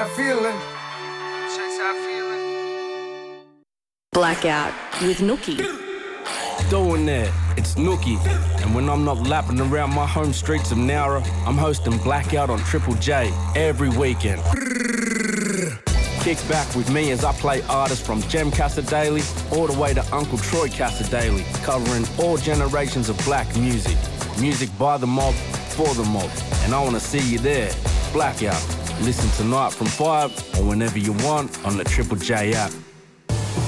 that feeling. Chase that feeling. Blackout with Nookie. Doing that, it's Nookie. And when I'm not lapping around my home streets of Nowra, I'm hosting Blackout on Triple J every weekend. Kick back with me as I play artists from Jem Casadei all the way to Uncle Troy Casadei, covering all generations of black music. Music by the mob, for the mob. And I want to see you there. Blackout. Listen tonight from 5 or whenever you want on the Triple J app.